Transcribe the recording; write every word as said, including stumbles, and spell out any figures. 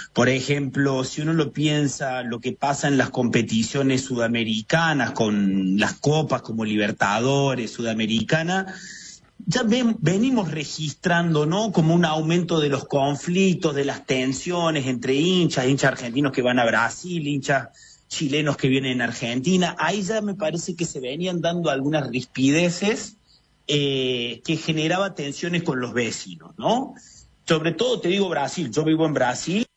Por ejemplo, si uno lo piensa, lo que pasa en las competiciones sudamericanas, con las copas como Libertadores, Sudamericana, ya ven, venimos registrando, ¿no?, como un aumento de los conflictos, de las tensiones entre hinchas, hinchas argentinos que van a Brasil, hinchas chilenos que vienen a Argentina. Ahí ya me parece que se venían dando algunas rispideces eh, que generaba tensiones con los vecinos, ¿no? Sobre todo, te digo, Brasil, yo vivo en Brasil.